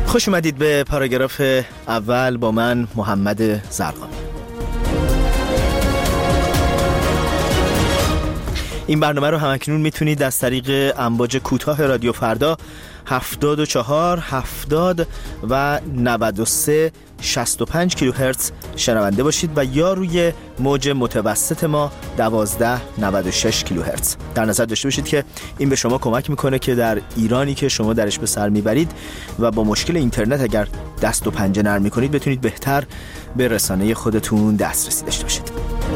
خوش اومدید به پاراگراف اول با من محمد زرقامی. این برنامه رو همکنون میتونید از طریق امواج کوتاه رادیو فردا 74 70 و 93 65 کیلوهرتز شنونده باشید و یا روی موج متوسط ما 12 96 کیلوهرتز. در نظر داشته باشید که این به شما کمک میکنه که در ایرانی که شما درش به سر میبرید و با مشکل اینترنت اگر دست و پنجه نرم میکنید بتونید بهتر به رسانه خودتون دسترسی داشته باشید.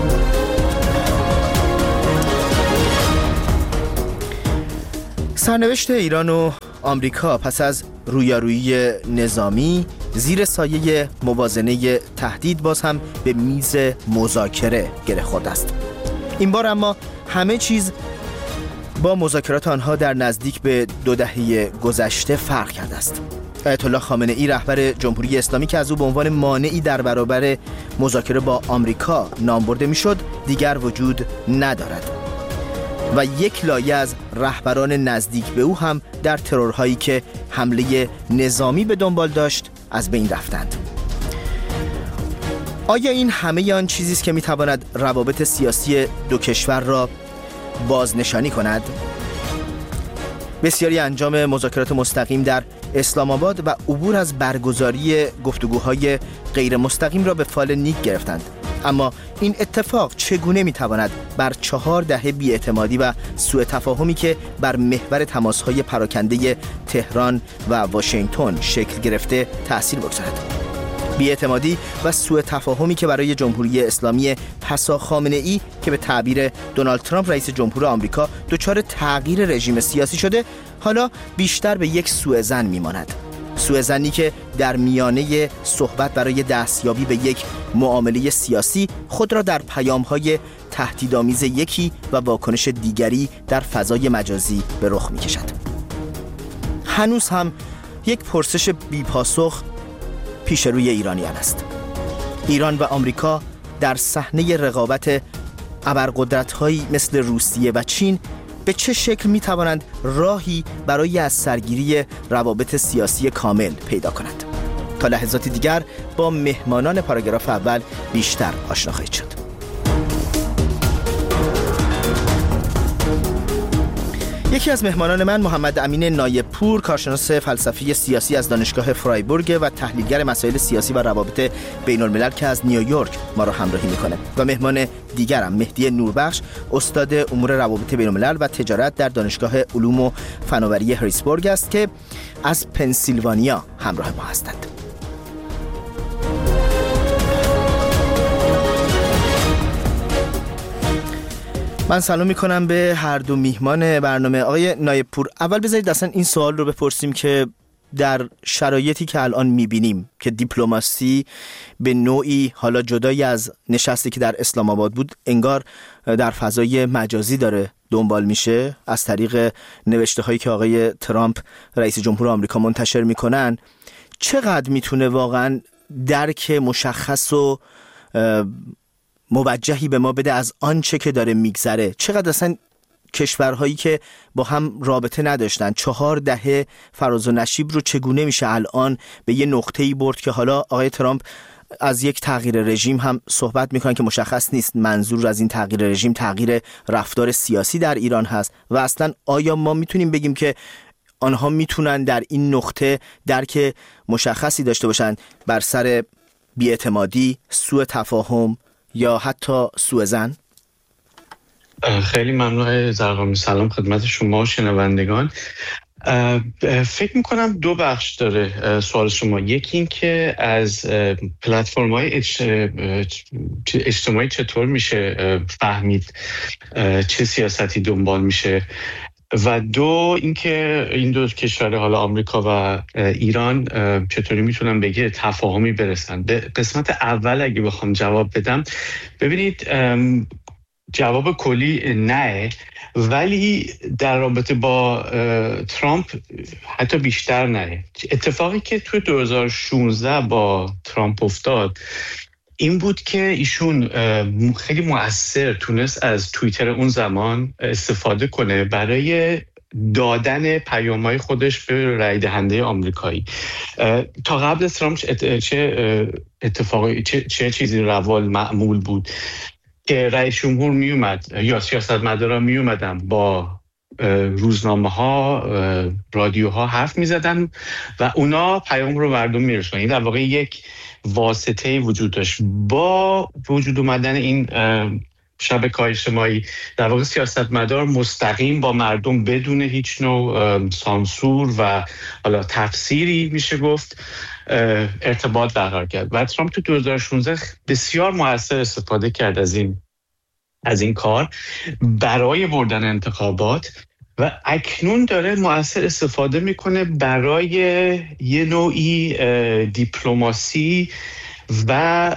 سرنوشت ایران و آمریکا پس از رویارویی نظامی زیر سایه موازنه تهدید باز هم به میز مذاکره گره خورده است. این بار اما همه چیز با مذاکرات آنها در نزدیک به 2 دهه گذشته فرق کرده است. آیت الله خامنه ای رهبر جمهوری اسلامی که از او به عنوان مانعی در برابر مذاکره با آمریکا نام برده میشد دیگر وجود ندارد و یک لایه از رهبران نزدیک به او هم در ترورهایی که حمله نظامی به دنبال داشت از بین رفتند. آیا این همه آن چیزی است که میتواند روابط سیاسی دو کشور را بازنشانی کند؟ بسیاری انجام مذاکرات مستقیم در اسلام آباد و عبور از برگزاری گفتگوهای غیر مستقیم را به فال نیک گرفتند. اما این اتفاق چگونه میتواند بر 4 دهه بی‌اعتمادی و سوء تفاهمی که بر محور تماس‌های پراکنده تهران و واشنگتن شکل گرفته تأثیر بگذارد؟ بی‌اعتمادی و سوء تفاهمی که برای جمهوری اسلامی پسا خامنه‌ای که به تعبیر دونالد ترامپ رئیس جمهور آمریکا دچار تغییر رژیم سیاسی شده، حالا بیشتر به یک سوءظن میماند. سوءظنی که در میانه صحبت برای دستیابی به یک معامله سیاسی خود را در پیام‌های تهدیدآمیز یکی و واکنش دیگری در فضای مجازی به رخ می‌کشد. هنوز هم یک پرسش بی‌پاسخ پیش روی ایرانیان است. ایران و آمریکا در صحنه رقابت ابرقدرت‌هایی مثل روسیه و چین به چه شکل می توانند راهی برای از سرگیری روابط سیاسی کامل پیدا کنند؟ تا لحظاتی دیگر با مهمانان پاراگراف اول بیشتر آشنا خواهید شد. یکی از مهمانان من محمد امین نایب‌پور، کارشناس فلسفی سیاسی از دانشگاه فرایبورگ و تحلیلگر مسائل سیاسی و روابط بین الملل که از نیویورک ما را همراهی میکنه و مهمان دیگرم مهدی نوربخش، استاد امور روابط بین الملل و تجارت در دانشگاه علوم و فناوری هریسبورگ است که از پنسیلوانیا همراه ما هستند. من سلام میکنم به هر دو میهمان برنامه. آقای نایب‌پور، اول بذارید اصلا این سوال رو بپرسیم که در شرایطی که الان میبینیم که دیپلماسی به نوعی حالا جدای از نشستی که در اسلام آباد بود انگار در فضای مجازی داره دنبال میشه از طریق نوشته هایی که آقای ترامپ رئیس جمهور آمریکا منتشر میکنن، چقدر میتونه واقعا درک مشخص و موجهی به ما بده از آنچه که داره میگذره؟ چقدر اصلا کشورهایی که با هم رابطه نداشتن 4 دهه فراز و نشیب رو چگونه میشه الان به یه نقطه‌ای برد که حالا آقای ترامپ از یک تغییر رژیم هم صحبت میکنن که مشخص نیست منظور از این تغییر رژیم تغییر رفتار سیاسی در ایران هست و اصلا آیا ما میتونیم بگیم که آنها میتونن در این نقطه درک مشخصی داشته باشن بر سر بی‌اعتمادی، سوء تفاهم یا حتی سوءظن؟ خیلی ممنون زرقامی. سلام خدمت شما شنوندگان. فکر میکنم 2 بخش داره سوال شما. یکی این که از پلتفرم‌های اجتماعی چطور میشه فهمید چه سیاستی دنبال میشه، و 2 اینکه این 2 کشور حالا آمریکا و ایران چطوری میتونن به یه تفاهمی برسن. به قسمت اول اگه بخوام جواب بدم، ببینید جواب کلی نه، ولی در رابطه با ترامپ حتی بیشتر نه. اتفاقی که توی 2016 با ترامپ افتاد این بود که ایشون خیلی مؤثر تونست از توییتر اون زمان استفاده کنه برای دادن پیام‌های خودش به رای دهنده آمریکایی. تا قبل از ترامپ چه اتفاقی چه چیزی روال معمول بود که رئیس جمهور می اومد یا سیاستمداران می اومدن با روزنامه‌ها، رادیوها حرف می‌زدن و اونا پیام رو مردم می‌رسوندن. این در واقع یک واسطه‌ای وجود داشت. با وجود اومدن این شبکه‌های اجتماعی در واقع سیاستمدار مستقیم با مردم بدون هیچ نوع سانسور و حالا تفسیری میشه گفت ارتباط برقرار کرد و ترامپ تو 2016 بسیار مؤثر استفاده کرد از این کار برای بردن انتخابات و اکنون داره مؤثر استفاده میکنه برای یه نوعی دیپلماسی و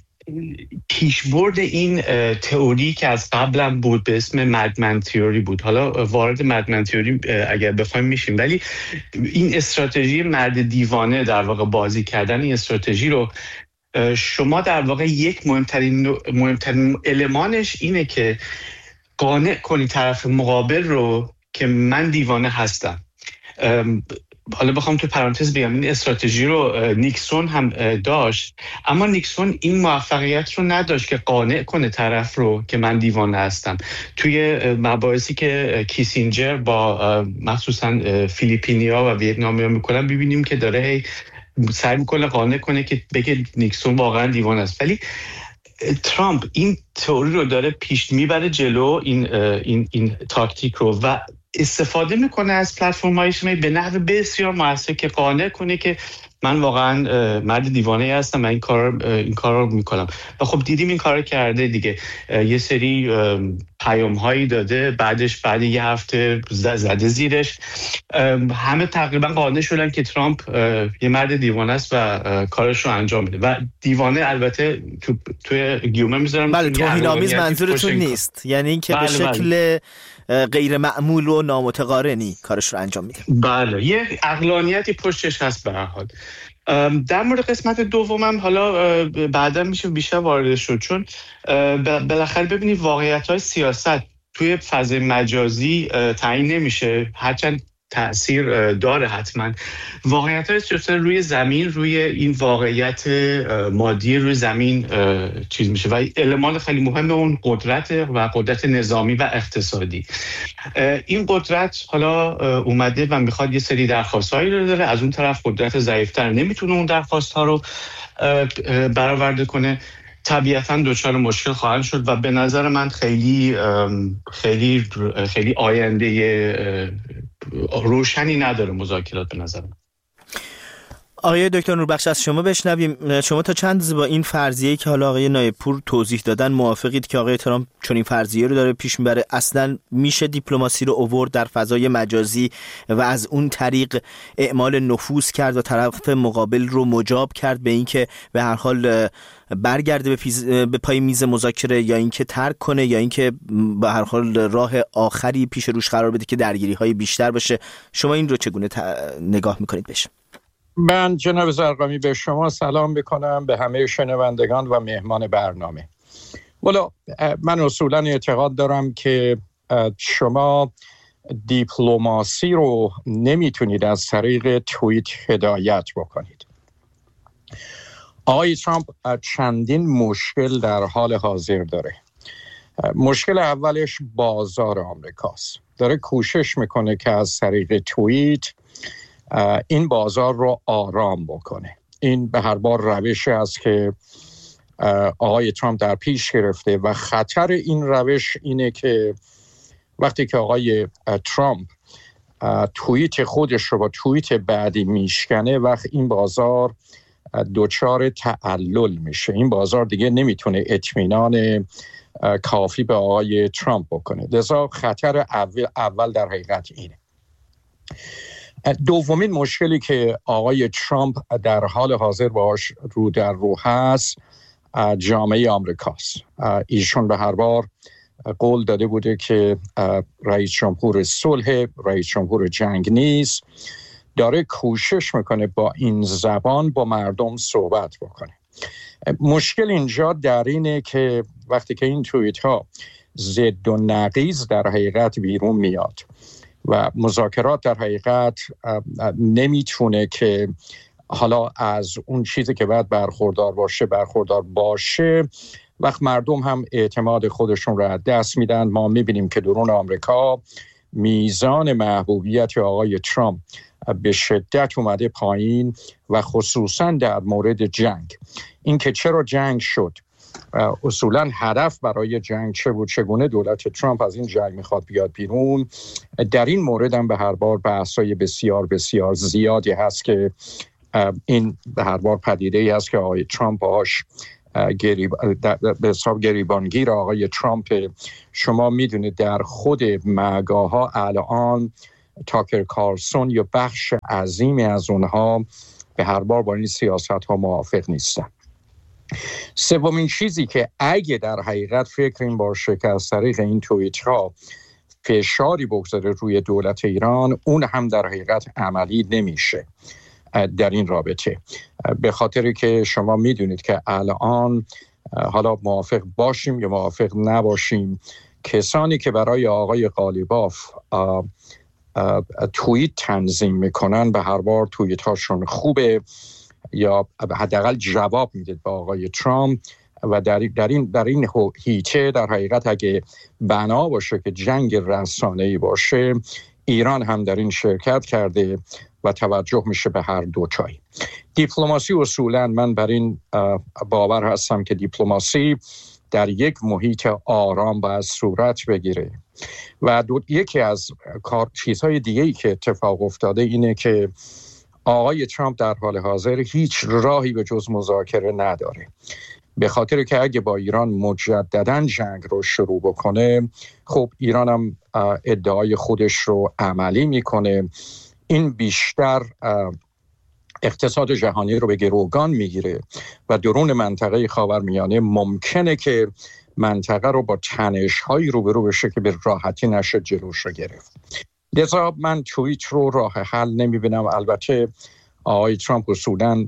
پیشبرد این تئوری که از قبلم بود به اسم مدمن تئوری بود. حالا وارد مدمن تئوری اگر بخوایم میشیم، ولی این استراتژی مرد دیوانه در واقع بازی کردن این استراتژی رو شما در واقع یک مهمترین المانش اینه که قانع کنی طرف مقابل رو که من دیوانه هستم. حالا بخوام تو پرانتز بگم این استراتژی رو نیکسون هم داشت، اما نیکسون این موفقیت رو نداشت که قانع کنه طرف رو که من دیوانه هستم. توی مباحثی که کیسینجر با مخصوصا فیلیپینیا و ویتنامیا میکنن ببینیم که داره سعی میکنه قانع کنه که بگه نیکسون واقعا دیوانه است. ولی ترامپ این تئوری رو داره پیش میبره جلو، این تاکتیک رو، و استفاده میکنه از پلتفرم‌های اجتماعی به نحو بسیار موثر که قانع کنه که من واقعا مرد دیوانه هستم و این کار رو میکنم. و خب دیدیم این کار کرده دیگه، یه سری پیام‌هایی داده، بعد یه هفته زده زیرش، همه تقریبا قانع شدن که ترامپ یه مرد دیوانه است و کارش رو انجام میده. و دیوانه البته توی گیومه میذارم، بله توهین‌آمیز منظورتون نیست، یعنی اینکه به شکل غیر معمول و نامتقارنی کارش رو انجام میده. بله یه عقلانیتی پشتش هست به هر حال. در مورد قسمت دومم حالا بعدا میشه بیشتر وارد شد، چون بالاخره ببینید واقعیت‌های سیاست توی فضای مجازی تعیین نمیشه، هرچند تأثیر داره حتما. واقعیت‌های سیاست روی زمین، روی این واقعیت مادی روی زمین چیز میشه و المان خیلی مهم اون قدرت و قدرت نظامی و اقتصادی. این قدرت حالا اومده و میخواد یه سری درخواست‌هایی رو داره، از اون طرف قدرت ضعیف‌تر نمیتونه اون درخواست‌ها رو برآورده کنه، طبیعتاً دچار مشکل خواهند شد و به نظر من خیلی خیلی خیلی آینده روشنی نداره مذاکرات به نظر من. آقای دکتر نوربخش از شما بشنویم. شما تا چند روز با این فرضیه‌ای که حالا آقای نایب پور توضیح دادن موافقید که آقای ترامپ چون این فرضیه رو داره پیش میبره، اصلا میشه دیپلماسی رو آورد در فضای مجازی و از اون طریق اعمال نفوذ کرد و طرف مقابل رو مجاب کرد به اینکه به هر حال برگرده به پای میز مذاکره، یا اینکه ترک کنه، یا اینکه به هر حال راه آخری پیش روش قرار بده که درگیری‌های بیشتر باشه؟ شما این رو چگونه نگاه میکنید بشه؟ من جناب زرقامی به شما سلام بکنم، به همه شنوندگان و مهمان برنامه. والا من اصولا اعتقاد دارم که شما دیپلماسی رو نمیتونید از طریق توییت هدایت بکنید. آقای ترامپ چندین مشکل در حال حاضر داره. مشکل اولش بازار آمریکاست. داره کوشش میکنه که از طریق توییت این بازار رو آرام بکنه. این به هر بار روشی است که آقای ترامپ در پیش گرفته و خطر این روش اینه که وقتی که آقای ترامپ توییت خودش رو با توییت بعدی میشکنه، وقت این بازار دچار تعلل میشه. این بازار دیگه نمیتونه اطمینان کافی به آقای ترامپ بکنه. لذا خطر اول در حقیقت اینه. دومین مشکلی که آقای ترامپ در حال حاضر باش رو در رو هست جامعه آمریکاست. ایشون به هر بار قول داده بوده که رئیس جمهور صلح، رئیس جمهور جنگ نیست. داره کوشش میکنه با این زبان با مردم صحبت بکنه. مشکل اینجا در اینه که وقتی که این توییت ها ضد و نقیض در حقیقت بیرون میاد و مذاکرات در حقیقت نمیتونه که حالا از اون چیزی که باید برخوردار باشه وقت مردم هم اعتماد خودشون را دست میدن. ما میبینیم که درون آمریکا میزان محبوبیت آقای ترامپ به شدت اومده پایین و خصوصا در مورد جنگ، این که چرا جنگ شد، اصولا هدف برای جنگ چه بود، چگونه دولت ترامپ از این جنگ میخواد بیاد بیرون، در این مورد هم به هر بار بحث‌های بسیار بسیار زیادی هست که این به هر بار پدیده‌ای هست که آقای ترامپ باهاش به حساب گریبانگیر آقای ترامپ. شما میدونید در خود مگاها الان تاکر کارلسون یا بخش عظیمی از اونها به هر بار با این سیاست ها موافق نیستن. سومین چیزی که اگه در حقیقت فکر این باشه که از طریق این توییت ها فشاری بگذاره روی دولت ایران، اون هم در حقیقت عملی نمیشه در این رابطه، به خاطری که شما میدونید که الان حالا موافق باشیم یا موافق نباشیم، کسانی که برای آقای قالیباف توییت تنظیم میکنن به هر بار توییت هاشون خوبه یا حداقل جواب میده به آقای ترامپ و در این هیته در حقیقت اگه بنا باشه که جنگ رسانه‌ای باشه، ایران هم در این شرکت کرده و توجه میشه به هر دو تای. دیپلماسی اصولا من بر این باور هستم که دیپلماسی در یک محیط آرام باید صورت بگیره و یکی از چیزهای دیگه‌ای که اتفاق افتاده اینه که آقای ترامپ در حال حاضر هیچ راهی به جز مذاکره نداره، به خاطر که اگه با ایران مجدداً جنگ رو شروع بکنه، خب ایران هم ادعای خودش رو عملی میکنه، این بیشتر اقتصاد جهانی رو به گروگان میگیره و درون منطقه خاورمیانه ممکنه که منطقه رو با تنش‌هایی روبرو بشه که به راحتی نشه جلوش رو گرفت. لذا من توییت رو راه حل نمیبینم. البته آقای ترامپ اصولاً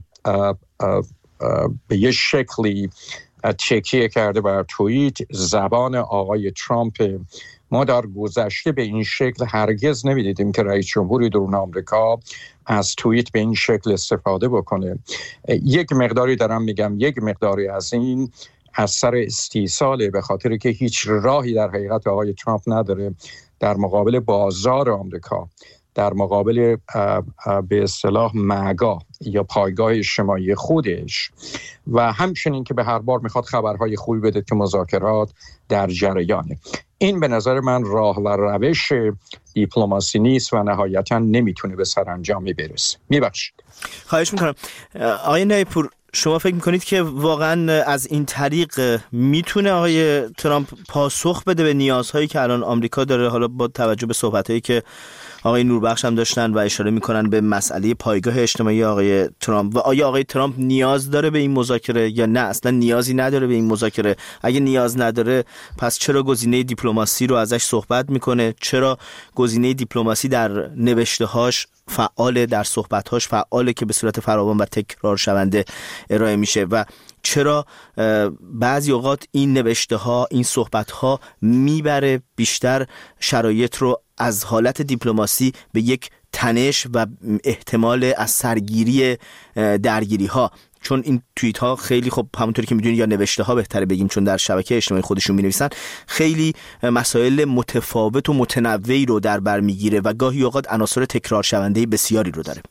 به یه شکلی تکیه کرده بر توییت. زبان آقای ترامپ ما در گذشته به این شکل هرگز نمیدیدیم که رئیس جمهوری درون آمریکا از توییت به این شکل استفاده بکنه. یک مقداری دارم میگم، یک مقداری از این از سر استیصاله، به خاطر که هیچ راهی در حقیقت آقای ترامپ نداره در مقابل بازار آمریکا، در مقابل به اصطلاح مگا یا پایگاه اجتماعی خودش و همچنین که به هر بار میخواد خبرهای خوبی بده که مذاکرات در جریانه. این به نظر من راه و روش دیپلماسی نیست و نهایتا نمیتونه به سرانجامی برسه. میبخشید. خواهش میکنم. آقای نایپور، شما فکر میکنید که واقعا از این طریق میتونه آقای ترامپ پاسخ بده به نیازهایی که الان آمریکا داره، حالا با توجه به صحبتایی که آقای نوربخش هم داشتن و اشاره میکنن به مسئله پایگاه اجتماعی آقای ترامپ، و آیا آقای ترامپ نیاز داره به این مذاکره یا نه اصلا نیازی نداره به این مذاکره؟ اگه نیاز نداره پس چرا گزینه دیپلماسی رو ازش صحبت میکنه؟ چرا گزینه دیپلماسی در نوشته‌هاش فعاله، در صحبت‌هاش فعاله که به صورت فراوان و تکرار شونده ارائه میشه؟ و چرا بعضی اوقات این نوشته‌ها، این صحبت‌ها میبره بیشتر شرایط رو از حالت دیپلماسی به یک تنش و احتمال از سرگیری درگیری ها؟ چون این توییت ها خیلی، خب همونطوری که میدونید یا نوشته ها بهتره بگیم چون در شبکه اجتماعی خودشون مینویسن، خیلی مسائل متفاوت و متنوعی رو در بر میگیره و گاهی اوقات عناصر تکرار شونده بسیاری رو داره.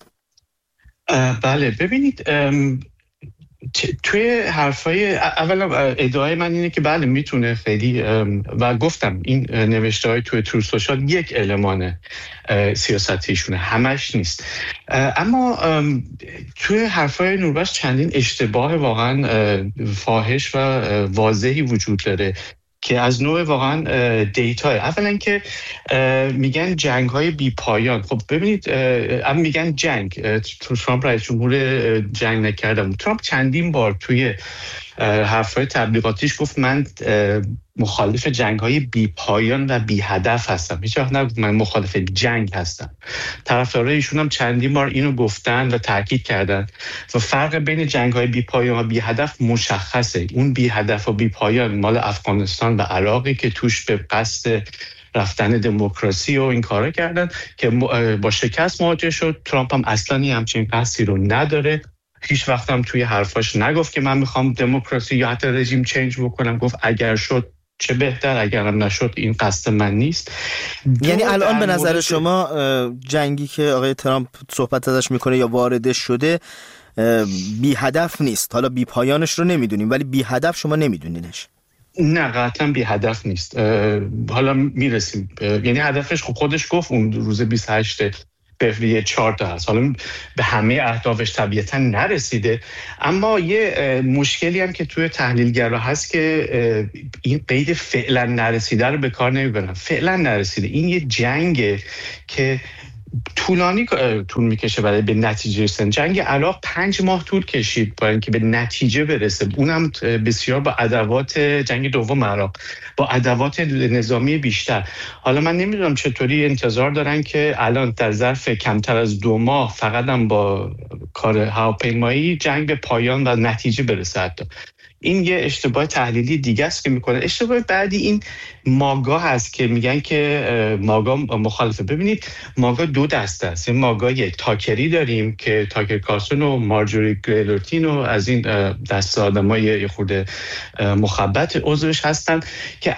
بله، ببینید توی حرفای اولا ادعای من اینه که بله میتونه خیلی، و گفتم این نوشته های توی ترو سوشال یک المان سیاستیشونه، همش نیست. اما توی حرفای نوربخش چندین اشتباه واقعا فاحش و واضحی وجود داره که از نوع واقعا دیتای. اولا که میگن جنگ های بی پایان. خب ببینید، میگن جنگ، ترامپ رئیس جمهور جنگ نکردم. ترامپ چندین بار توی حرفای تبلیغاتیش گفت من مخالف جنگ های بی پایان و بی هدف هستم. هیچ وقت نگفت من مخالف جنگ هستم. طرفدارای ایشون هم چندین بار اینو گفتن و تاکید کردن و فرق بین جنگ های بی پایان و بی هدف مشخصه. اون بی هدف و بی پایان مال افغانستان و عراقی که توش به قصد رفتن دموکراسی و این کارا کردن که با شکست مواجه شد. ترامپ هم اصلا همچین قصدی رو نداره. هیچ وقت هم توی حرفاش نگفت که من میخوام دموکراسی یا حتی رژیم چنج بکنم. گفت اگر شد چه بهتر، اگر هم نشد این قصد من نیست. یعنی الان به نظر شما جنگی که آقای ترامپ صحبت ازش میکنه یا وارد شده بی هدف نیست؟ حالا بی پایانش رو نمیدونیم ولی بی هدف شما نمیدونینش؟ نه قطعا بی هدف نیست. حالا میرسیم. یعنی هدفش خودش گفت اون روز 28 فوریه 4 تا هست. حالا به همه اهدافش طبیعتا نرسیده، اما یه مشکلی هم که توی تحلیلگرا هست که این قید فعلا نرسیده رو به کار نمیبرن. فعلا نرسیده این یه جنگه که طول میکشه برای به نتیجه رسیدن. جنگ عراق 5 ماه طول کشید برای اینکه به نتیجه برسه، اونم بسیار با ادوات جنگ دوم عراق، با ادوات نظامی بیشتر. حالا من نمیدونم چطوری انتظار دارن که الان در ظرف کمتر از 2 ماه فقط هم با کار هواپیمایی جنگ به پایان و نتیجه برسه. حتی این یه اشتباه تحلیلی دیگه است که میکنه. اشتباه بعدی این ماگا هست که میگن که ماگا مخالفه. ببینید ماگا 2 دسته است. ماگا یک تاکری داریم که تاکر کارسون و مارجوری گریلورتین و از این دسته آدمای یه خورده مخبط عضوش هستن که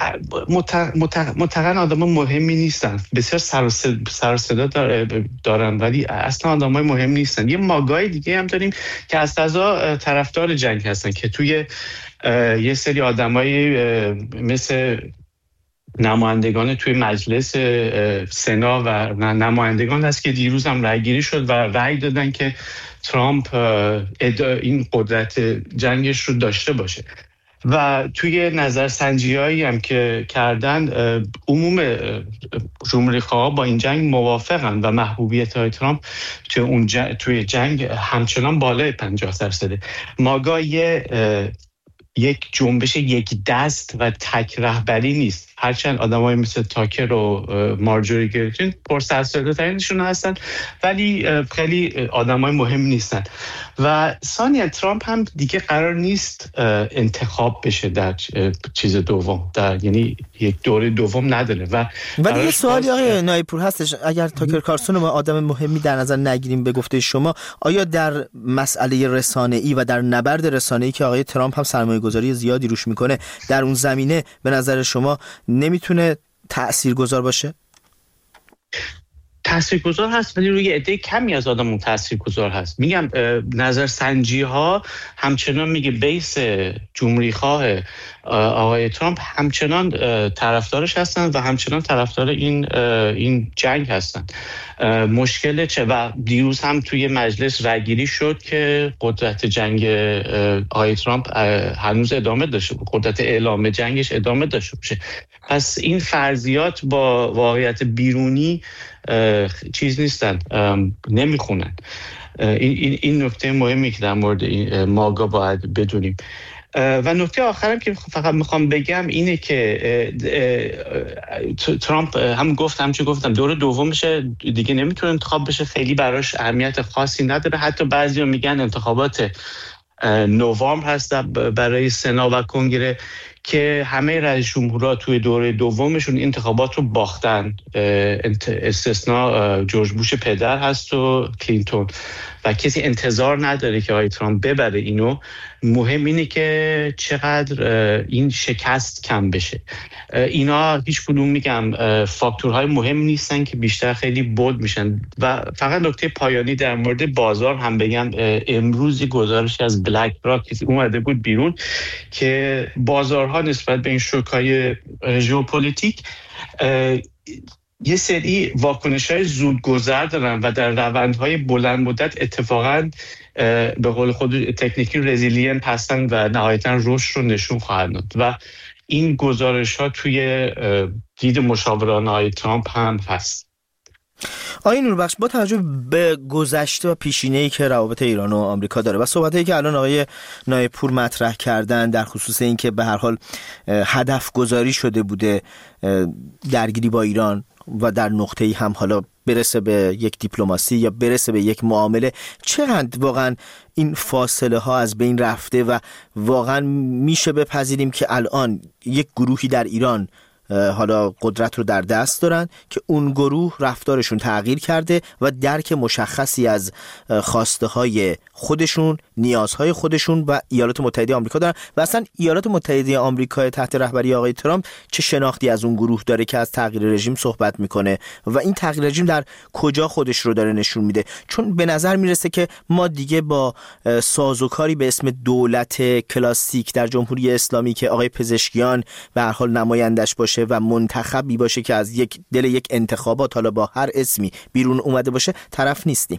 مطلقاً آدمای مهمی نیستن، بسیار سر و صدا دارن ولی اصلا آدمای مهم نیستن. یه ماگای دیگه هم داریم که از قضا طرفدار جنگ هستن که توی یه سری آدمایی مثل نمایندگان توی مجلس سنا و نمایندگان هست که دیروز هم رأی گیری شد و رأی دادن که ترامپ این قدرت جنگش رو داشته باشه. و توی نظرسنجی‌هایی هم که کردن عموم جمهوری‌خواها با این جنگ موافقن و محبوبیت ترامپ توی جنگ همچنان بالای 50%. ماگا یک جنبش یک دست و تک رهبری نیست، هرچند آدمای مثل تاکر و مارجوری گریلورتین پرسرصداترینشون هستن ولی خیلی آدمای مهم نیستن. و ثانیا ترامپ هم دیگه قرار نیست انتخاب بشه در چیز دوم، یعنی یک دوره دوم نداره. ولی یه سوالی آقای نایپور هستش، اگر تاکر کارسون ما آدم مهمی در نظر نگیریم به گفته شما، آیا در مسئله رسانه‌ای و در نبرد رسانه‌ای که آقای ترامپ هم سرمایه‌گذاری زیادی روش میکنه در اون زمینه به نظر شما نمیتونه تأثیرگذار باشه؟ تأثیرگذار هست ولی روی عده کمی از آدمون تأثیرگذار هست. میگم نظرسنجی ها همچنان میگه بیس جمهوری خواه آقای ترامپ همچنان طرفدارش هستن و همچنان طرفدار این جنگ هستن. مشکل چه؟ و دیروز هم توی مجلس رأی‌گیری شد که قدرت جنگ آقای ترامپ هنوز ادامه داشته، قدرت اعلام جنگش ادامه داشته باشه. پس این فرضیات با واقعیت بیرونی چیز نیستن، نمیخونن. این نکته مهمی که در مورد ماگا باید بدونیم. و نکته آخرم که فقط میخوام بگم اینه که ترامپ همچون گفتم دور دومش دیگه نمیتونه انتخاب بشه، خیلی براش اهمیت خاصی نداره. حتی بعضیا میگن انتخابات نوامبر هست برای سنا و کنگره که همه رئیس جمهورها توی دوره دومشون انتخابات رو باختن، استثناء جورج بوش پدر هست و کلینتون، و کسی انتظار نداره که آقای ترامپ ببره اینو. مهم اینه که چقدر این شکست کم بشه. اینا هیچ کدوم میگم فاکتورهای مهم نیستن که بیشتر خیلی بولد میشن. و فقط نکته پایانی در مورد بازار هم بگم، امروز گزارشی از بلک راک اومده بود بیرون که بازارها نسبت به این شوک‌های ژئوپلیتیک یه سری واکنش‌های زودگذر دارن و در روندهای بلند مدت اتفاقاً به قول خود تکنیکی رزیلینت هستن و نهایتاً رشد رو نشون خواهند داد. و این گزارش‌ها توی دید مشاوران آقای ترامپ هم هست. آقای نوربخش، با توجه به گذشته و پیشینه‌ای که روابط ایران و آمریکا داره و صحبتایی که الان آقای نایپور مطرح کردن در خصوص این که به هر حال هدف گذاری شده بوده درگیری با ایران و در نقطه‌ای هم حالا برسه به یک دیپلماسی یا برسه به یک معامله، چقدر واقعا این فاصله ها از بین رفته و واقعا میشه بپذیریم که الان یک گروهی در ایران حالا قدرت رو در دست دارن که اون گروه رفتارشون تغییر کرده و درک مشخصی از خواسته های خودشون، نیازهای خودشون و ایالات متحده آمریکا دارن و اصلا ایالات متحده آمریکا تحت رهبری آقای ترامپ چه شناختی از اون گروه داره که از تغییر رژیم صحبت میکنه و این تغییر رژیم در کجا خودش رو داره نشون میده؟ چون به نظر میرسه که ما دیگه با سازوکاری به اسم دولت کلاسیک در جمهوری اسلامی که آقای پزشکیان به هر حال نمایندش باشه و منتخبی باشه که از یک انتخابات حالا با هر اسمی بیرون اومده باشه طرف نیستیم.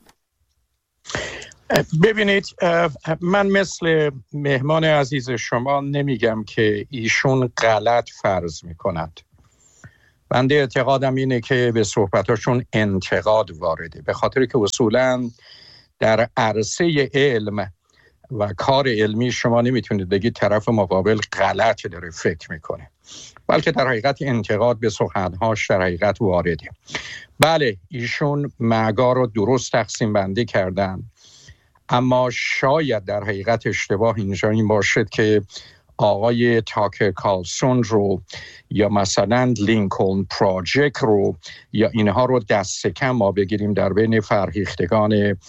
ببینید، من مثل مهمان عزیز شما نمیگم که ایشون غلط فرض میکنند. بنده اعتقادم اینه که به صحبتاشون انتقاد وارده، به خاطر که اصولاً در عرصه علم و کار علمی شما نمیتونید بگید طرف مقابل غلط داره فکر میکنه، بلکه در حقیقت انتقاد به سخنهاش در حقیقت وارده. بله، ایشون معگا رو درست تقسیم بندی کردن، اما شاید در حقیقت اشتباه اینجا این باشد که آقای تاکر کارلسون رو یا مثلا لینکلن پراجکت رو یا اینها رو دست کم ما بگیریم در بین فرهیختگان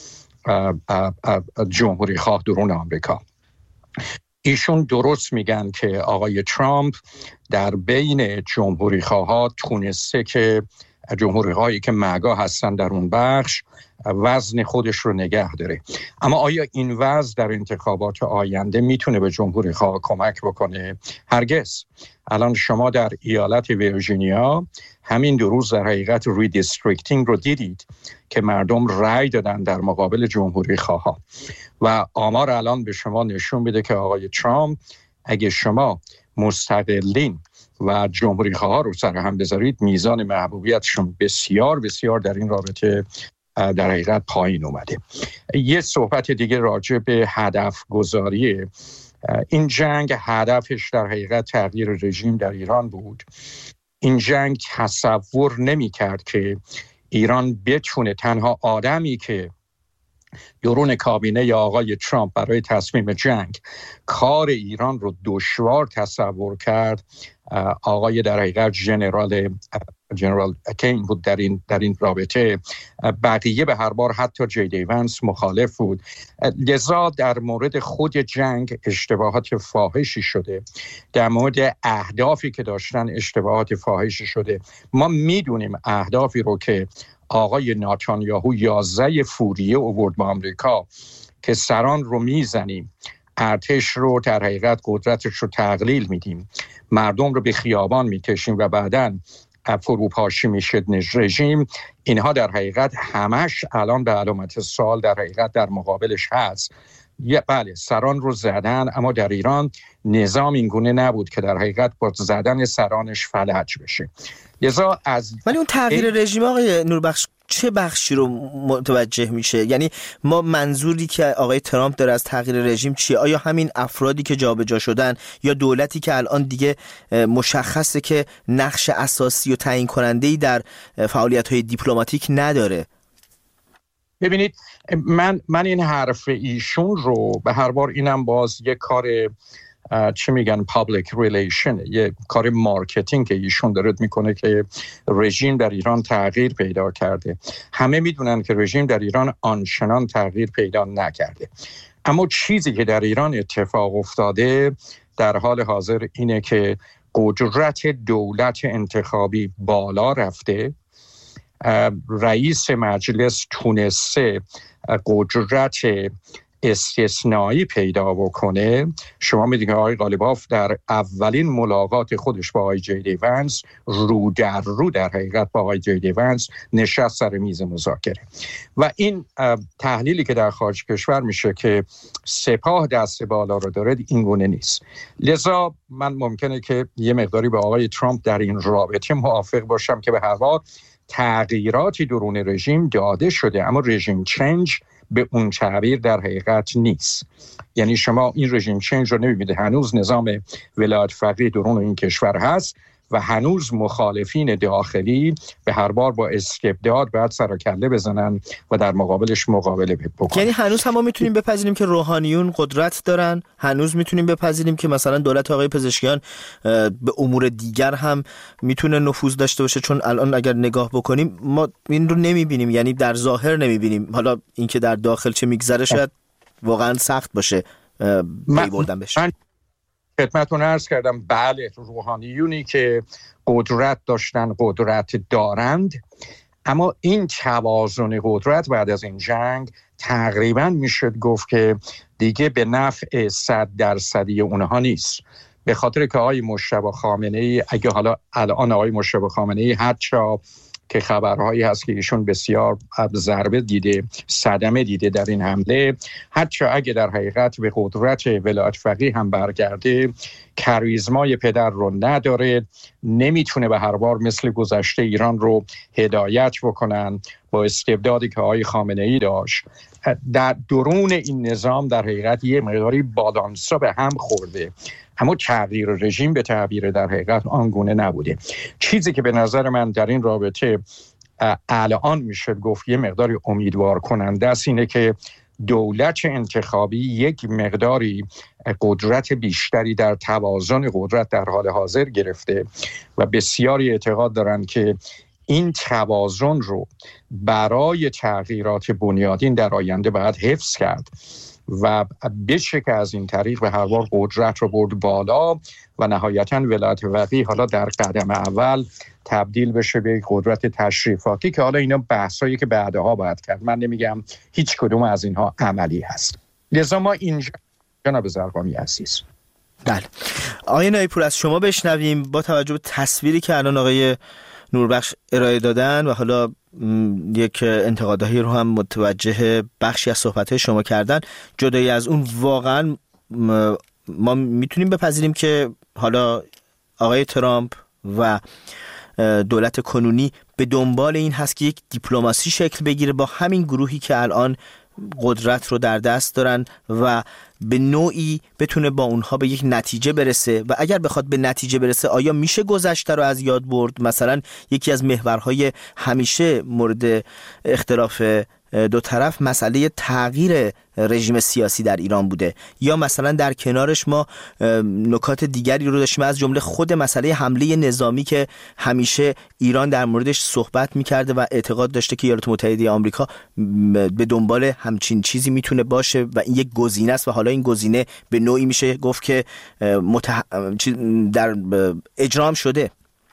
جمهوری خواه درون آمریکا. ایشون درست میگن که آقای ترامپ در بین جمهوری خواه تونسته که جمهوری خواهی که مگا هستن در اون بخش وزن خودش رو نگه داره. اما آیا این وزن در انتخابات آینده میتونه به جمهوری خواه کمک بکنه؟ هرگز. الان شما در ایالت ویرجینیا همین 2 روز در حقیقت ریدیستریکتینگ رو دیدید که مردم رأی دادن در مقابل جمهوری خواه و آمار الان به شما نشون میده که آقای ترامپ اگه شما مستقلین و جمهوری خواه رو سر هم بذارید میزان محبوبیتشون بسیار بسیار در این رابطه در حقیقت پایین اومده. یه صحبت دیگه راجع به هدف گذاری این جنگ، هدفش در حقیقت تغییر رژیم در ایران بود. این جنگ تصور نمی کرد که ایران بتونه تنها آدمی که درون کابینه یا آقای ترامپ برای تصمیم جنگ کار ایران رو دشوار تصور کرد، آقای در حقیقت جنرال کین بود در این رابطه. بقیه به هر بار حتی جی دی ونس مخالف بود. لذا در مورد خود جنگ اشتباهات فاحشی شده، در مورد اهدافی که داشتن اشتباهات فاحشی شده. ما میدونیم اهدافی رو که آقای نتانیاهو 11 فوریه آورد با آمریکا که سران رو میزنیم، ارتش رو در حقیقت قدرتش رو تقلیل میدیم، مردم رو به خیابان میکشیم و بعداً فروپاشی میشه رژیم، اینها در حقیقت همش الان به علامت سوال در حقیقت در مقابلش هست. بله، سران رو زدن، اما در ایران نظام اینگونه نبود که در حقیقت با زدن سرانش فلج بشه. لذا ولی اون تغییر رژیم آقای نوربخش چه بخشی رو متوجه میشه؟ یعنی ما منظوری که آقای ترامپ داره از تغییر رژیم چیه؟ آیا همین افرادی که جابجا شدن یا دولتی که الان دیگه مشخصه که نقش اساسی و تعیین کننده‌ای در فعالیت‌های دیپلماتیک نداره؟ ببینید، من این حرف ایشون رو به هر بار اینم باز یک کار چی میگن پابلیک ریلیشن، یه کار مارکتینگ که ایشون داره میکنه که رژیم در ایران تغییر پیدا کرده. همه میدونن که رژیم در ایران آنچنان تغییر پیدا نکرده، اما چیزی که در ایران اتفاق افتاده در حال حاضر اینه که قدرت دولت انتخابی بالا رفته. رئیس مجلس تونسته قدرت استثنایی پیدا بکنه. شما میدونید آقای غالباف در اولین ملاقات خودش با آقای جی دی ونس رو در رو در حقیقت با آقای جی دی ونس نشست سر میز مذاکره و این تحلیلی که در خارج کشور میشه که سپاه دست بالا رو داره این گونه نیست. لذا من ممکنه که یه مقداری به آقای ترامپ در این رابطه موافق باشم که به هر حال تغییراتی درون رژیم داده شده، اما رژیم چنج به اون تعبیر در حقیقت نیست. یعنی شما این رژیم چنج رو نمی‌بینید. هنوز نظام ولایت فقیه درون این کشور هست و هنوز مخالفین داخلی به هر بار با استبداد باید سر و کله بزنن و در مقابلش مقابله بکنن. یعنی هنوز هم ما میتونیم بپذیریم که روحانیون قدرت دارن، هنوز میتونیم بپذیریم که مثلا دولت آقای پزشکیان به امور دیگر هم میتونه نفوذ داشته باشه، چون الان اگر نگاه بکنیم ما این رو نمیبینیم، یعنی در ظاهر نمیبینیم. حالا اینکه در داخل چه میگذره شاید واقعا سخت باشه پی بردن بشه. من خدمتتون عرض کردم بله، روحانیونی که قدرت داشتن قدرت دارند، اما این توازن قدرت بعد از این جنگ تقریبا میشد گفت که دیگه به نفع 100% اونها نیست، به خاطر که آقای مجتبی خامنه‌ای، اگه حالا الان آقای مجتبی خامنه‌ای هرچی که خبرهایی هست که ایشون بسیار ضربه دیده، صدمه دیده در این حمله، حتی اگه در حقیقت به قدرت ولایت فقیه هم برگرده، کاریزمای پدر رو نداره، نمیتونه به هر بار مثل گذشته ایران رو هدایت بکنن با استبدادی که آقای خامنه‌ای داشت. در درون این نظام در حقیقت یه مقداری بالانسا به هم خورده، اما تغییر رژیم به تعبیر در حقیقت آنگونه نبوده. چیزی که به نظر من در این رابطه الان میشد گفت یه مقداری امیدوار کننده است اینه که دولت انتخابی یک مقداری قدرت بیشتری در توازن قدرت در حال حاضر گرفته و بسیاری اعتقاد دارند که این توازن رو برای تغییرات بنیادین در آینده باید حفظ کرد و بشه که از این طریق به هر بار قدرت رو برد بالا و نهایتاً ولایت فقیه حالا در قدم اول تبدیل بشه به قدرت تشریفاتی، که حالا اینا بحثایی که بعدها باید کرد. من نمیگم هیچ کدوم از اینها عملی هست. لذا ما اینجا جناب زرقامی عزیز، بله آقای نایب‌پور از شما بشنویم با توجه به تصویری که الان آقای نوربخش ارائه دادن و حالا یک انتقادهایی رو هم متوجه بخشی از صحبت‌های شما کردن. جدای از اون واقعا ما میتونیم بپذیریم که حالا آقای ترامپ و دولت کنونی به دنبال این هست که یک دیپلماسی شکل بگیره با همین گروهی که الان قدرت رو در دست دارن و به نوعی بتونه با اونها به یک نتیجه برسه، و اگر بخواد به نتیجه برسه آیا میشه گذشته رو از یاد برد؟ مثلا یکی از محورهای همیشه مورد اختلاف دو طرف مسئله تغییر رژیم سیاسی در ایران بوده، یا مثلا در کنارش ما نکات دیگری رو داشتیم از جمله خود مسئله حمله نظامی که همیشه ایران در موردش صحبت میکرده و اعتقاد داشته که ایالات متحده آمریکا به دنبال همچین چیزی میتونه باشه و این یک گزینه است و حالا این گزینه به نوعی میشه گفت که در اجرام شده.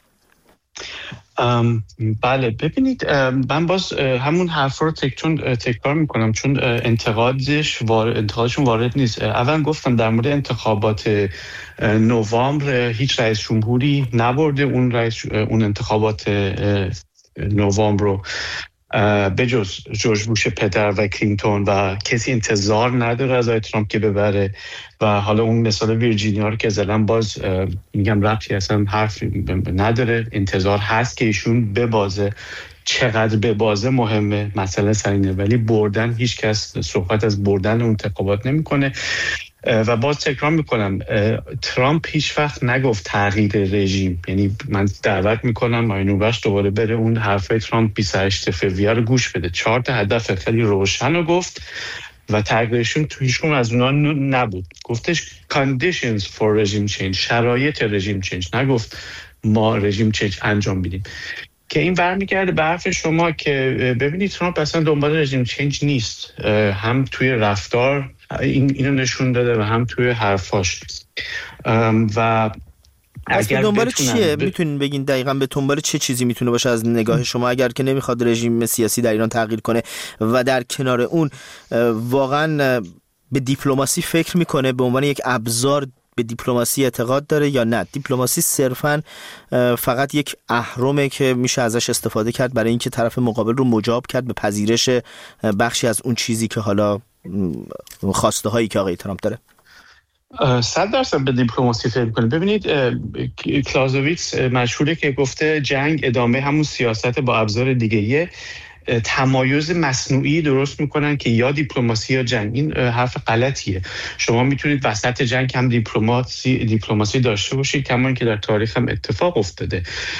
بله ببینید، من باز همون حرف رو تکرار میکنم چون انتقادشون وارد نیست. اول گفتم در مورد انتخابات نوامبر هیچ رئیس جمهوری نبرده اون انتخابات نوامبر رو بجز جورج بوش پدر و کلینتون، و کسی انتظار نداره از آقای ترامپ که ببره. و حالا اون مثال ویرجینیا رو که زدم باز میگم ربطی اصلا حرف نداره، انتظار هست که ایشون ببازه. چقدر ببازه مهمه، مسئله سرینه، ولی بردن هیچ کس صحبت از بردن اون انتخابات نمیکنه. و باز تکرار میکنم ترامپ هیچ وقت نگفت تغییر رژیم. یعنی من دعوت میکنم آقای نوربخش دوباره بره اون حرفای ترامپ 28 فوریه رو گوش بده. 4 تا هدف خیلی روشن رو گفت و تغییرشون تو هیچ از اونها نبود. گفتش conditions for regime change، شرایط رژیم چنج، نگفت ما رژیم چنج انجام بدیم. که این برمیگرده به حرف شما که ببینید ترامپ اصلا دنبال رژیم چنج نیست، هم توی رفتار اینو نشون داده و هم توی حرفاش. و اگر دنبال چیه؟ میتونین بگین دقیقاً به دنبال چه چیزی میتونه باشه از نگاه شما، اگر که نمیخواد رژیم سیاسی در ایران تغییر کنه و در کنار اون واقعاً به دیپلماسی فکر میکنه، به عنوان یک ابزار به دیپلماسی اعتقاد داره یا نه دیپلماسی صرفاً فقط یک اهرمه که میشه ازش استفاده کرد برای اینکه طرف مقابل رو مجاب کرد به پذیرش بخشی از اون چیزی که حالا خواسته هایی که آقای ترامپ داره؟ 100% به دیپلماسی فکر کنید. ببینید کلازوویتس مشهوره که گفته جنگ ادامه همون سیاست با ابزار دیگه‌ایه. تمایز مصنوعی درست میکنن که یا دیپلماسی یا جنگ. این حرف غلطیه. شما میتونید وسط جنگ هم دیپلماسی داشته باشید، کما اینکه در تاریخ هم اتفاق افتاده.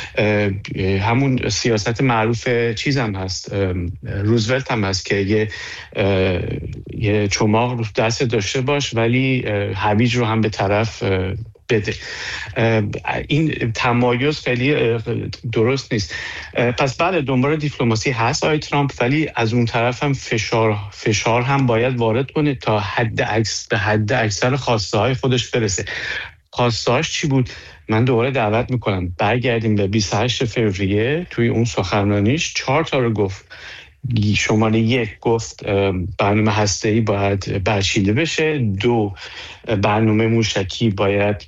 همون سیاست معروف چیز هم هست، روزولت هم هست که یه چماق رو دست داشته باش ولی هویج رو هم به طرف بده. این تمایز خیلی درست نیست. پس بله دنبال دیپلماسی هست آقای ترامپ، ولی از اون طرف هم فشار هم باید وارد کنه تا به حد اکثر خواسته های خودش برسه. خواسته هاش چی بود؟ من دوباره دعوت میکنم برگردیم به 28 فوریه. توی اون سخنرانیش 4 تا رو گفت. شماره 1 گفت برنامه هسته‌ای باید برچیده بشه، 2 برنامه موشکی باید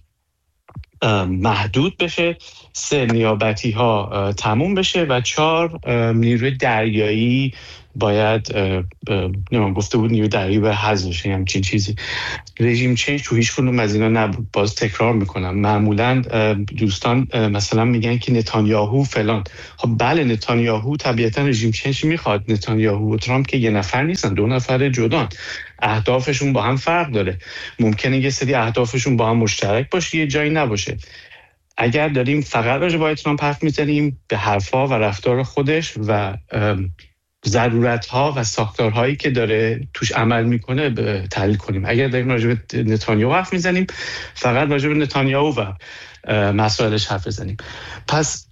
محدود بشه، 3 نیابتی ها تموم بشه و 4 نیروی دریایی باید گفته بود نیروی دریایی به حذف بشه، همچین چیزی. رژیم چنج تو هیچ کدوم از اینا نبود. باز تکرار میکنم، معمولا دوستان مثلا میگن که نتانیاهو فلان. خب بله نتانیاهو طبیعتا رژیم چنج میخواد. نتانیاهو و ترامپ که یه نفر نیستن، 2 نفر جدان. اهدافشون با هم فرق داره. ممکنه یه سری اهدافشون با هم مشترک باشه، یه جایی نباشه. اگر داریم فقط راجع به ترامپ حرف میزنیم، به حرفا و رفتار خودش و ضرورت‌ها و ساختارهایی که داره توش عمل میکنه تحلیل کنیم. اگر داریم راجع به نتانیاهو حرف میزنیم، فقط راجع به نتانیاهو و مسائلش حرف بزنیم. پس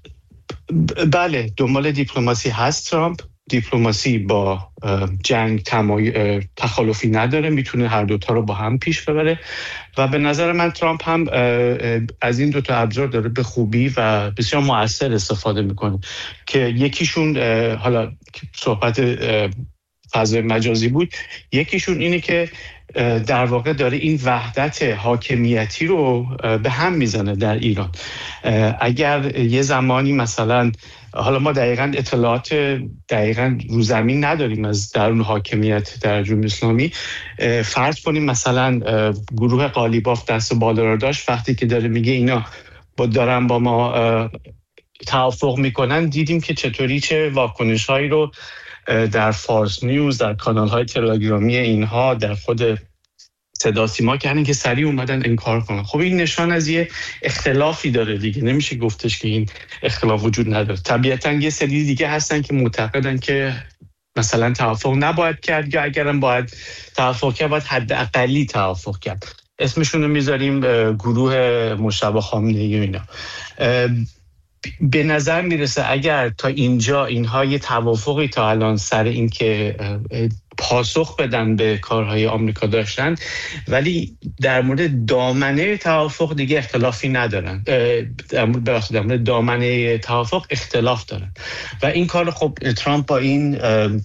بله دنبال دیپلماسی هست ترامپ. دیپلماسی با جنگ تخالفی نداره، میتونه هر دوتا رو با هم پیش ببره و به نظر من ترامپ هم از این 2 تا ابزار داره به خوبی و بسیار مؤثر استفاده میکنه که یکیشون حالا صحبت فضای مجازی بود، یکیشون اینه که در واقع داره این وحدت حاکمیتی رو به هم میزنه در ایران. اگر یه زمانی مثلا، حالا ما دقیقاً اطلاعات دقیقاً رو زمین نداریم از درون حاکمیت در جمهوری اسلامی، فرض کنیم مثلا گروه قالیباف دست بالا رو داشت، وقتی که داره میگه اینا دارن با ما توافق میکنن، دیدیم که چطوری چه واکنش‌هایی رو در فارس نیوز، در کانال‌های تلگرامی اینها، در خود صدا سیما کردن که سریع اومدن انکار کنن. خب این نشان از یه اختلافی داره دیگه. نمیشه گفتش که این اختلاف وجود نداره. طبیعتاً یه سری دیگه هستن که معتقدن که مثلا توافق نباید کرد، یا اگرم باید توافق کرد باید حداقلی توافق کرد. اسمشون رو میذاریم گروه مجتبی خامنه‌ای و اینا. به نظر میرسه اگر تا اینجا اینها یه توافقی تا الان سر این که پاسخ بدن به کارهای آمریکا داشتن، ولی در مورد دامنه توافق دیگه اختلافی ندارن. در مورد دامنه توافق اختلاف دارن و این کار خب ترامپ با این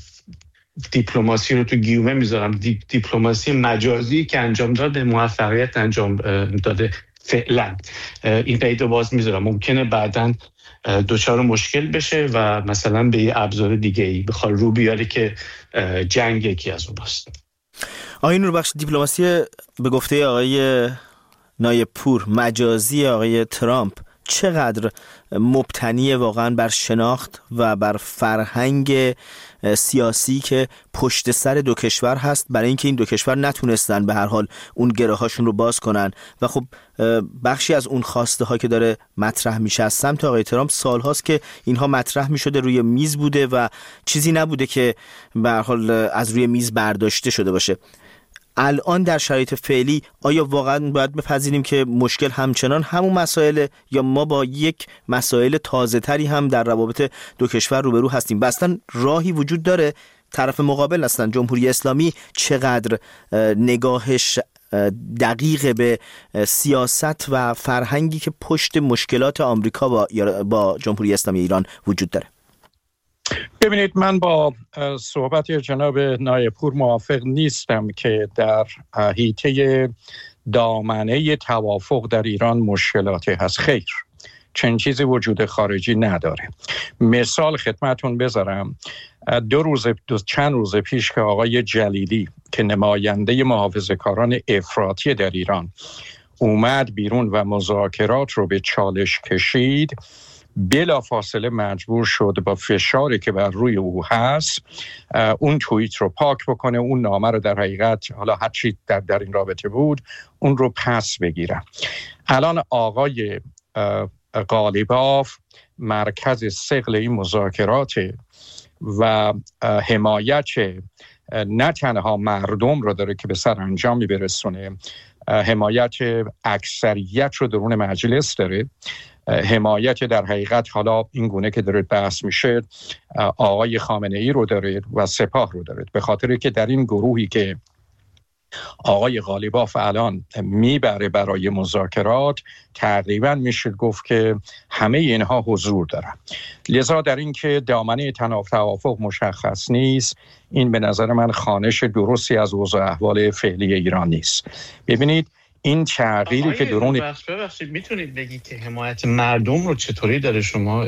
دیپلماسی رو تو گیومه میذارم، دیپلماسی مجازی که انجام داده، موفقیت انجام داده فعلا. این قید باز میذارم، ممکنه بعداً دوچار مشکل بشه و مثلا به یه ابزار دیگه‌ای بخواد رو بیاره که جنگ یکی از اوناست. آقای نوربخش، دیپلماسی به گفته آقای نایب پور مجازی آقای ترامپ چقدر مبتنی واقعا بر شناخت و بر فرهنگ سیاسی که پشت سر 2 کشور هست، برای اینکه این 2 کشور نتونستن به هر حال اون گره هاشون رو باز کنن و خب بخشی از اون خواسته ها که داره مطرح میشه از سمت آقای ترامپ سال هاست که اینها مطرح میشده، روی میز بوده و چیزی نبوده که به هر حال از روی میز برداشته شده باشه. الان در شرایط فعلی آیا واقعا باید بپذیریم که مشکل همچنان همون مسائل، یا ما با یک مسائل تازه تری هم در روابط 2 کشور روبرو هستیم؟ اصلا راهی وجود داره؟ طرف مقابل اصلا جمهوری اسلامی چقدر نگاهش دقیق به سیاست و فرهنگی که پشت مشکلات آمریکا با جمهوری اسلامی ایران وجود داره؟ ببینید، من با صحبت جناب نایب پور موافق نیستم که در حیطه دامنه توافق در ایران مشکلاتی هست. خیر، چنین چیزی وجود خارجی نداره. مثال خدمتون بذارم. چند روز پیش که آقای جلیلی که نماینده محافظه‌کاران افراطی در ایران اومد بیرون و مذاکرات رو به چالش کشید، بلافاصله مجبور شد با فشاری که بر روی او هست اون توییت رو پاک بکنه، اون نامه رو در حقیقت حالا هر چی در این رابطه بود اون رو پس بگیره. الان آقای غالیباف مرکز ثقل این مذاکرات و حمایت نه تنها مردم رو داره که به سرانجامی برسونه، حمایت اکثریت رو درون مجلس داره، حمایت در حقیقت حالا این گونه که داره بحث میشه آقای خامنه ای رو داره و سپاه رو داره، به خاطر که در این گروهی که آقای غالیباف الان میبره برای مذاکرات تقریبا میشه گفت که همه اینها حضور دارن. لذا در این که دامنه توافق مشخص نیست، این به نظر من خوانش درستی از اوضاع احوال فعلی ایران نیست. ببینید این تغییری که درون ببخشید میتونید بگید که حمایت مردم رو چطوری داره؟ شما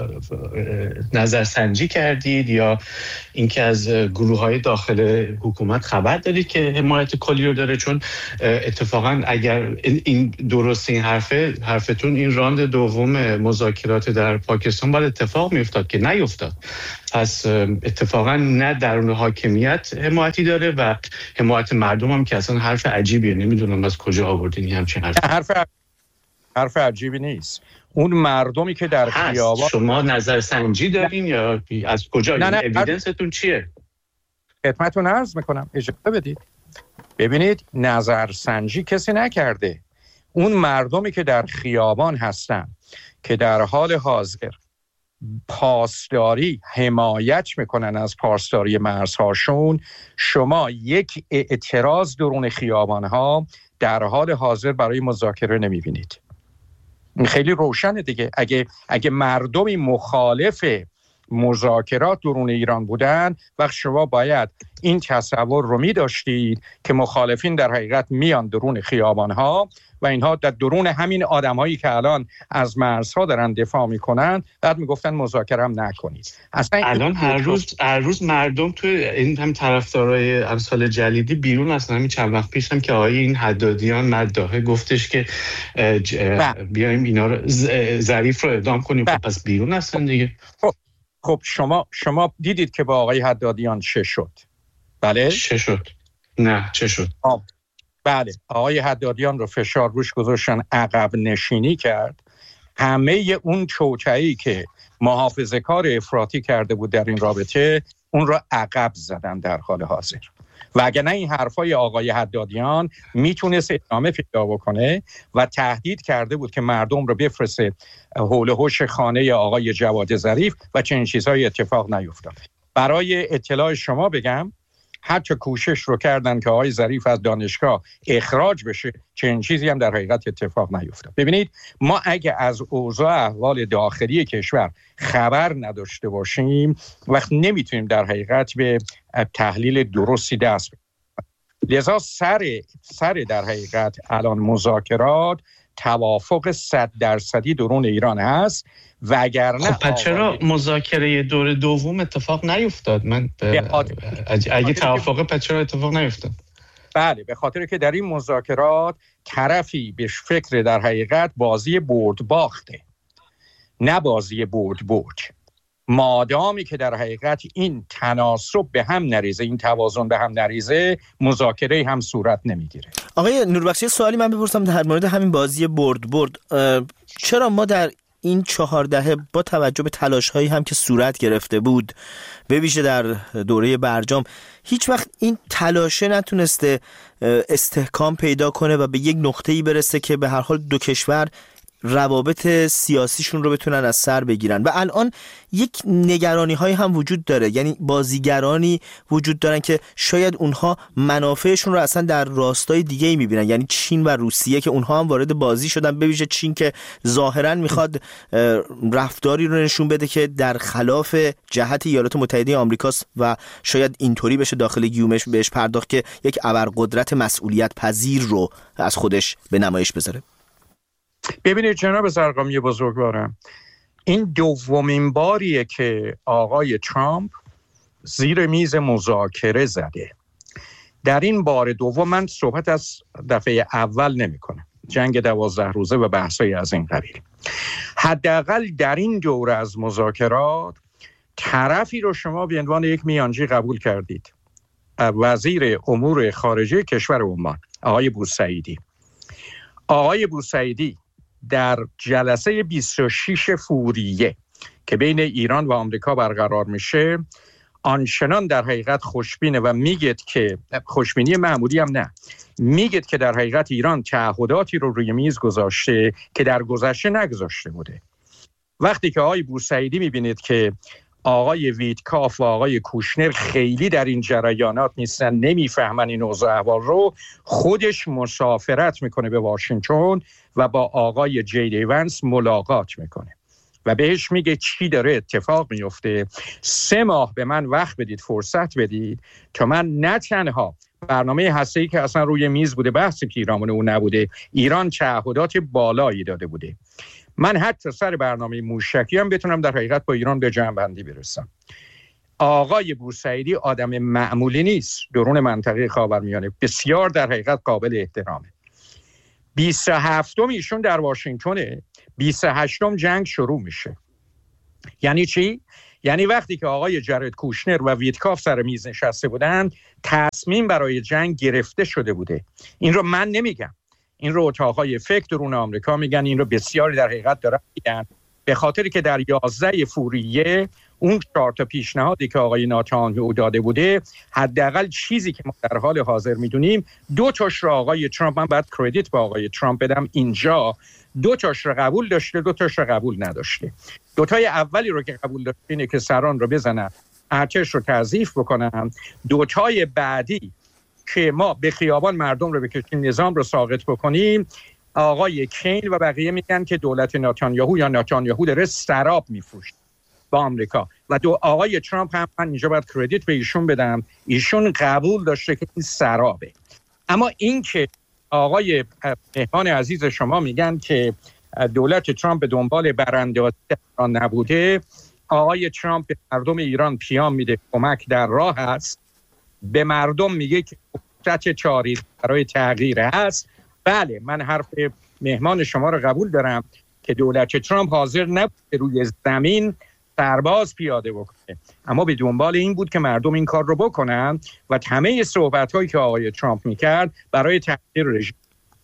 نظرسنجی کردید یا اینکه از گروه‌های داخل حکومت خبر دارید که حمایت کلی رو داره؟ چون اتفاقا اگر این درست این حرفتون، این راند دوم مذاکرات در پاکستان باید اتفاق میافتاد که نیفتاد. پس اتفاقا نه درون حاکمیت حمایتی داره و حمایت مردم هم که اصلا حرف عجیبیه، نمیدونم از کجا آوردین همچین حرف عجیبی نیست. اون مردمی که در خیابان، شما نظرسنجی دارین یا از کجا؟ نه اوییدنستون چیه؟ خدمتتون عرض میکنم، اجازه بدید. ببینید نظرسنجی کسی نکرده. اون مردمی که در خیابان هستن که در حال حاضر پاسداری حمایت میکنن از پاسداری مرزهاشون، شما یک اعتراض درون خیابانها در حال حاضر برای مذاکره نمیبینید. خیلی روشنه دیگه. اگه مردمی مخالف مذاکرات درون ایران بودن، وقت شما باید این تصور رو می‌داشتید که مخالفین در حقیقت میان درون خیابان‌ها و اینها در درون همین آدم‌هایی که الان از مرزها دارن دفاع می‌کنن بعد میگفتن مذاکره هم نکنید. اصلا الان هر روز مردم تو این هم طرفدارای امثال جلیلی بیرون هستن. همین چند وقت پیش هم که آقای این حدادیان مداحه گفتش که بیایم اینا رو ظریف رو اعدام کنیم. پس بیرون هستن دیگه. خب شما دیدید که با آقای حدادیان چه شد؟ بله؟ چه شد؟ نه چه شد؟ بله، آقای حدادیان رو فشار روش گذاشتن، عقب نشینی کرد. همه اون چوچه‌ای که محافظه‌کار افراطی کرده بود در این رابطه اون رو عقب زدن در حال حاضر. و اگر نه این حرفای آقای حدادیان میتونست ادامه پیدا بکنه و تهدید کرده بود که مردم رو بفرسته حول و حوش خانه آقای جواد ظریف و چنین چیزهای اتفاق نیفتاد. برای اطلاع شما بگم حتی کوشش رو کردن که آقای ظریف از دانشگاه اخراج بشه، چنین چیزی هم در حقیقت اتفاق نیفتاد. ببینید ما اگه از اوضاع احوال داخلی کشور خبر نداشته باشیم وقت نمیتونیم در حقیقت به تحلیل درستی دست بزنیم. لذا سر در حقیقت الان مذاکرات توافق 100% درون ایران هست وگرنه خب چرا مذاکره دور دوم اتفاق نیفتاد؟ اگه توافق پس چرا اتفاق نیفتاد؟ بله، به خاطر که در این مذاکرات طرفی به فکر در حقیقت بازی برد باخته، نه بازی برد. مادامی که در حقیقت این تناسب به هم نریزه، این توازن به هم نریزه، مذاکره هم صورت نمیگیره. آقای نوربخشی سوالی من بپرسم در مورد همین بازی برد. چرا ما در این 4 دهه با توجه به تلاش‌هایی هم که صورت گرفته بود به ویژه در دوره برجام هیچ وقت این تلاشه نتونسته استحکام پیدا کنه و به یک نقطه‌ای برسه که به هر حال دو کشور روابط سیاسیشون رو بتونن از سر بگیرن؟ و الان یک نگرانی های هم وجود داره، یعنی بازیگرانی وجود دارن که شاید اونها منافعشون رو اصلا در راستای دیگه‌ای میبینن، یعنی چین و روسیه که اونها هم وارد بازی شدن، به ویژه چین که ظاهرا میخواد رفتاری رو نشون بده که در خلاف جهت ایالات متحده آمریکاست و شاید اینطوری بشه داخل گیومش بهش پرداخت که یک ابرقدرت مسئولیت پذیر رو از خودش به نمایش بذاره. ببینید جناب زرقامی بزرگوارم، این دومین باریه که آقای ترامپ زیر میز مذاکره زده. در این بار دوم من صحبت از دفعه اول نمی کنم، جنگ 12 روزه و بحثای از این قبیل. حداقل در این دوره از مذاکرات طرفی رو شما به عنوان یک میانجی قبول کردید، وزیر امور خارجه کشور عمان آقای بوسعیدی. آقای بوسعیدی در جلسه 26 فوریه که بین ایران و آمریکا برقرار میشه آنچنان در حقیقت خوشبینه و میگه که خوشبینی معمولی هم نه، میگه که در حقیقت ایران تعهداتی رو روی میز گذاشته که در گذشته نگذاشته بوده. وقتی که آقای بوسعیدی میبینید که آقای ویتکاف و آقای کوشنر خیلی در این جریانات نیستن، نمیفهمن این اوضاع احوال رو، خودش مسافرت میکنه به واشنگتن و با آقای جی دی ونس ملاقات میکنه و بهش میگه چی داره اتفاق میفته، 3 ماه به من وقت بدید، فرصت بدید تا من نه تنها برنامه هسته‌ای که اصلا روی میز بوده، بحث پیرامون اون نبوده، ایران تعهدات بالایی داده بوده، من حتی سر برنامه موشکی هم بتونم در حقیقت با ایران به جمع‌بندی برسم. آقای بوسعیدی آدم معمولی نیست، درون منطقه خاورمیانه بسیار در حقیقت قابل احترامه. 27م ایشون در واشنگتنه، 28م جنگ شروع میشه. یعنی چی؟ یعنی وقتی که آقای جرد کوشنر و ویتکاف سر میز نشسته بودن تصمیم برای جنگ گرفته شده بوده. این رو من نمیگم، این رو اتاقهای فکر درون آمریکا میگن، این رو بسیاری در حقیقت دارن میگن، به خاطری که در 11 فوریه اون 4 تا پیشنهادی که آقای نتانیاهو داده بوده، حداقل چیزی که ما در حال حاضر میدونیم 2 تاش رو آقای ترامپ، من باید کردیت به آقای ترامپ بدم اینجا، 2 تاش رو قبول داشته، 2 تاش رو قبول نداشته. 2 تای اولی رو که قبول داشته اینه که سران رو بزنن، ارتش رو تضعیف بکنن. 2 تای بعدی که ما به خیابان مردم رو بکشیم، نظام رو ساقط بکنیم، آقای کین و بقیه میگن که دولت نتانیاهو داره سراب میفروشه با آمریکا و آقای ترامپ هم من اینجا باید کردیت به ایشون بدم، ایشون قبول داشته که این سرابه. اما این که آقای مهمان عزیز شما میگن که دولت ترامپ به دنبال براندازی ایران نبوده، آقای ترامپ به مردم ایران پیام میده کمک در راه است، به مردم میگه که فرصت چاری برای تغییر هست. بله، من حرف مهمان شما رو قبول دارم که دولت ترامپ حاضر نبود روی زمین سرباز پیاده بکنه، اما به دنبال این بود که مردم این کار رو بکنن و همه صحبت‌هایی که آقای ترامپ میکرد برای تغییر رژیم.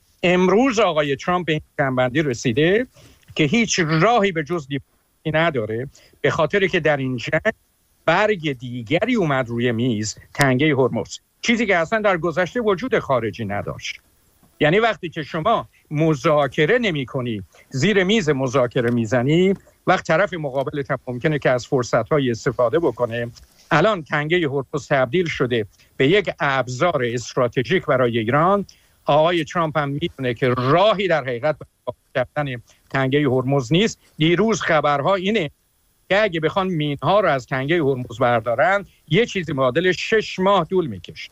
امروز آقای ترامپ به این جنبندی رسیده که هیچ راهی به جز دیپلماسی نداره، به خاطری که در این جنگ برگ دیگری اومد روی میز، تنگه هرمز، چیزی که اصلا در گذشته وجود خارجی نداشت. یعنی وقتی که شما مذاکره نمی‌کنی، زیر میز مذاکره میزنی، وقت طرف مقابل ممکنه که از فرصت‌های استفاده بکنه. الان تنگه هرمز تبدیل شده به یک ابزار استراتژیک برای ایران. آقای ترامپ هم میدونه که راهی در حقیقت برای تنگه هرمز نیست. دیروز خبرها اینه که اگه بخوان مین‌ها رو از تنگه هرمز بردارن، یه چیزی معادل 6 ماه طول میکشه.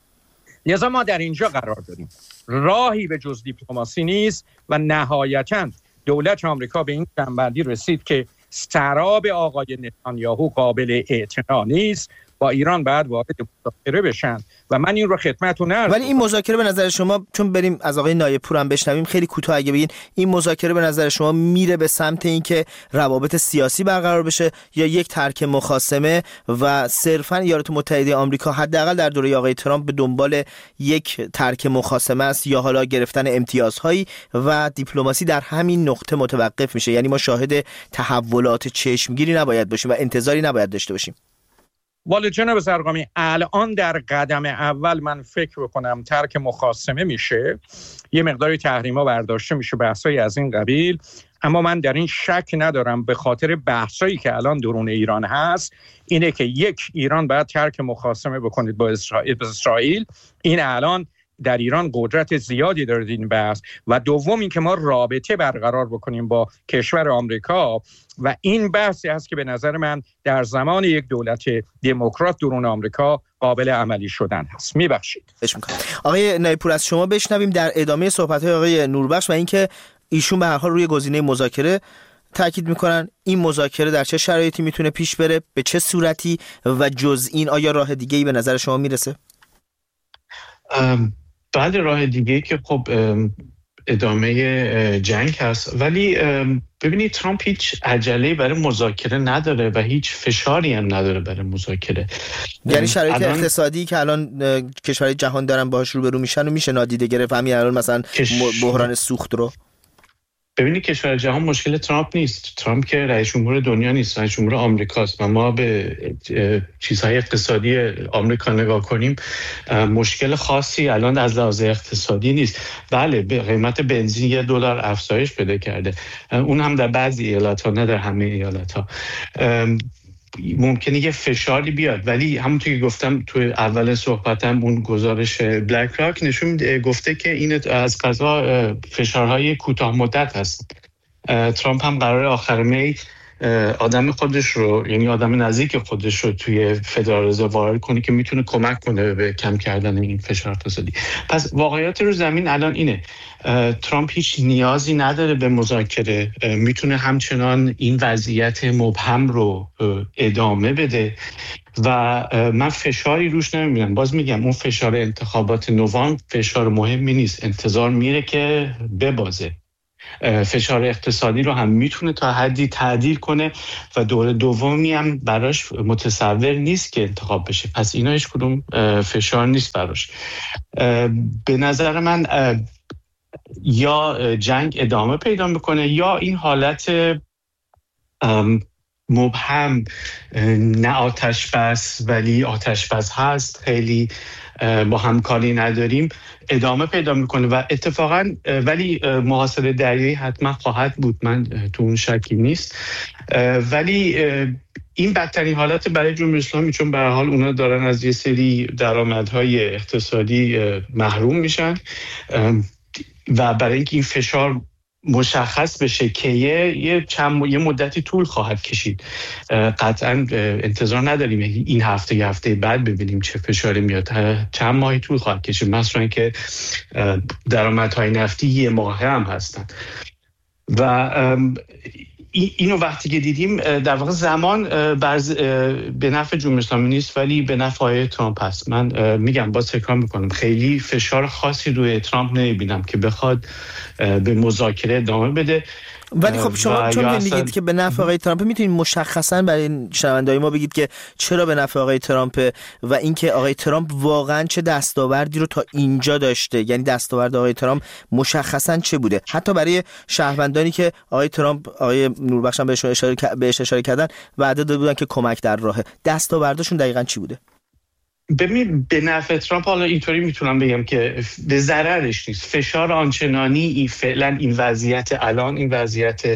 لذا ما در اینجا قرار داریم، راهی به جز دیپلماسی نیست و نهایتاً دولت آمریکا به این جنبندی رسید که سراب آقای نتانیاهو قابل اعتنا نیست، با ایران بعد وارد مذاکره بشن و من این رو خدمتتون عرض. ولی این مذاکره به نظر شما، چون بریم از آقای نایب پور هم بشنویم، خیلی کوتاه اگه بگین، این مذاکره به نظر شما میره به سمت اینکه روابط سیاسی برقرار بشه یا یک ترک مخاصمه و صرفا ایالات متحده آمریکا حداقل در دوره آقای ترامپ به دنبال یک ترک مخاصمه است یا حالا گرفتن امتیازهایی و دیپلماسی در همین نقطه متوقف میشه؟ یعنی ما شاهد تحولات چشمگیری نباید باشیم و انتظاری نباید داشته باشیم. والا جناب زرقامی، الان در قدم اول من فکر بکنم ترک مخاصمه میشه، یه مقداری تحریما برداشته میشه، بحثایی از این قبیل، اما من در این شک ندارم به خاطر بحثایی که الان درون ایران هست اینه که یک، ایران باید ترک مخاصمه بکنید با اسرائیل، این الان در ایران قدرت زیادی داره این بحث، و دوم این که ما رابطه برقرار بکنیم با کشور آمریکا و این بحثی هست که به نظر من در زمان یک دولت دموکرات درون آمریکا قابل عملی شدن هست. میبخشید. آقای نایب پور از شما بشنویم در ادامه صحبت‌های آقای نوربخش و اینکه ایشون به هر حال روی گزینه مذاکره تاکید میکنن. این مذاکره در چه شرایطی میتونه پیش بره، به چه صورتی و جز این آیا راه دیگه‌ای به نظر شما میرسه؟ بله، راه دیگه‌ای که خب ادامه جنگ هست. ولی ببینید ترامپ هیچ عجله برای مذاکره نداره و هیچ فشاری هم نداره برای مذاکره. یعنی شرایط اقتصادی که الان کشورهای جهان دارن باهاش روبرو میشن و میشه نادیده گرفت همین الان مثلا بحران سوخت رو. ببینید کشور جهان مشکل ترامپ نیست. ترامپ که رئیس جمهور دنیا نیست، رئیس جمهور آمریکاست و ما به چیزهای اقتصادی آمریکا نگاه کنیم مشکل خاصی الان از لحاظ اقتصادی نیست. بله قیمت بنزین $1 افزایش پیدا کرده، اون هم در بعضی ایالت‌ها نه در همه ایالت‌ها. ممکنه یه فشاری بیاد، ولی همونطور که گفتم تو اول صحبتم اون گزارش بلک راک نشون گفته که این از قضا فشارهای کوتاه مدت هست. ترامپ هم قراره آخر می آدم خودش رو، یعنی آدم نزدیک خودش رو توی فدرال رزرو وارد کنه که میتونه کمک کنه به کم کردن این فشار اقتصادی. پس واقعیت رو زمین الان اینه، ترامپ هیچ نیازی نداره به مذاکره، میتونه همچنان این وضعیت مبهم رو ادامه بده و من فشاری روش نمیبینم. باز میگم اون فشار انتخابات نوامبر فشار مهمی نیست، انتظار میره که ببازه. فشار اقتصادی رو هم میتونه تا حدی تعدیل کنه و دور دومی هم براش متصور نیست که انتخاب بشه. پس اینا هیچ کدوم فشار نیست براش. به نظر من یا جنگ ادامه پیدا میکنه یا این حالت مبهم، نه آتش بس ولی آتش بس هست، خیلی با همکاری نداریم، ادامه پیدا میکنه و اتفاقا ولی محاصره دریایی حتما خواهد بود، من تو اون شکی نیست. ولی این بدترین حالت برای جمهوری اسلامی، چون به هر حال اونا دارن از یه سری درآمدهای اقتصادی محروم میشن و برای اینکه این فشار مشخص بشه که یه مدتی طول خواهد کشید. قطعا انتظار نداریم این هفته یه هفته بعد ببینیم چه فشاری میاد، چند ماهی طول خواهد کشید، مثلا که درآمدهای نفتی یه ماه هم هستن و اینو وقتی که دیدیم در واقع زمان به نفع جمهوری اسلامی نیست ولی به نفع آقای ترامپ هست. من میگم باز تکرار میکنم خیلی فشار خاصی روی ترامپ نمیبینم که بخواد به مذاکره ادامه بده. ولی خب شما چون میگید که به نفع آقای ترامپ، میتونید مشخصا برای شنونده‌های ما بگید که چرا به نفع آقای ترامپ و اینکه آقای ترامپ واقعا چه دستاوردی رو تا اینجا داشته، یعنی دستاورد آقای ترامپ مشخصا چه بوده، حتی برای شهروندانی که آقای ترامپ، آقای نوربخش هم بهش اشاره کردن، وعده داده بودن که کمک در راهه، دستاوردشون دقیقاً چی بوده؟ ببین به نفع ترامپ حالا اینطوری میتونم بگم که به ضررش نیست. فشار آنچنانی فعلا این وضعیت الان، این وضعیت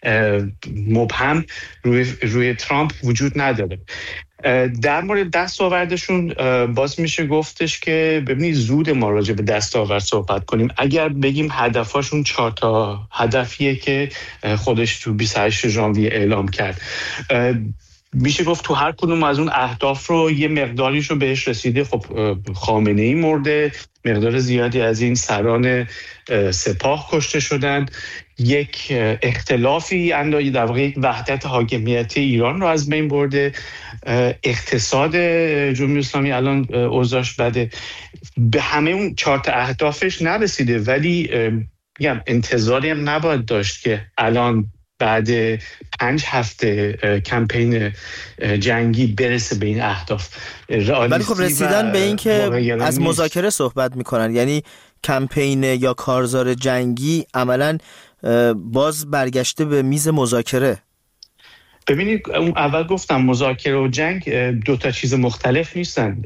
مبهم روی ترامپ وجود نداره. در مورد دستاوردشون باز میشه گفتش که ببینید زود ما راجع به دستاورد صحبت کنیم. اگر بگیم هدفاشون 4 تا هدفیه که خودش تو 28 ژانویه اعلام کرد، میشه گفت تو هر کدوم از اون اهداف رو یه مقداریشو بهش رسیده. خب خامنه‌ای مرده، مقدار زیادی از این سران سپاه کشته شدن، یک اختلافی اندازی در واقع یک وحدت حاکمیتی ایران رو از بین برده، اقتصاد جمهوری اسلامی الان اوضاعش بده. به همه اون 4 تا اهدافش نرسیده، ولی میگم انتظاری هم نباید داشت که الان بعد 5 هفته کمپین جنگی برسه به این اهداف. ولی خب رسیدن به این که از مذاکره صحبت میکنن، یعنی کمپین یا کارزار جنگی عملاً باز برگشته به میز مذاکره. ببینید اول گفتم مذاکره و جنگ 2 تا چیز مختلف نیستن،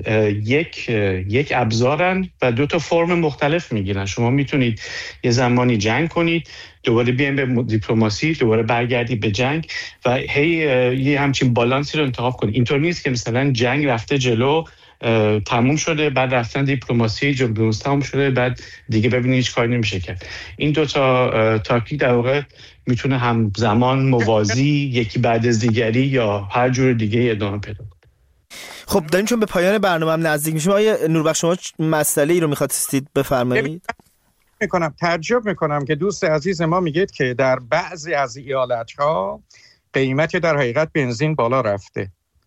یک ابزارن و 2 تا فرم مختلف میگیرن. شما میتونید یه زمانی جنگ کنید، دوباره بیایم به دیپلماسی، دوباره برگردید به جنگ و یه همچین بالانسی رو انتخاب کنید. اینطور نیست که مثلا جنگ رفته جلو، تموم شده، بعد رفتن دیپلماسی جنبش تموم شده، بعد دیگه ببینید هیچ کاری نمیشه کرد. این 2 تا تاکتیک در واقع میتونه همزمان موازی یکی بعد از دیگری یا هر جور دیگه ادامه پیدا کنه. خب داریم چون به پایان برنامه هم نزدیک میشیم، آقای نوربخش شما مسئله ای رو میخواستید بفرمایید؟ تعجب میکنم که دوست عزیز ما میگید که در بعضی از ایالت‌ها قیمت در حقیقت بنزین بالا رفته.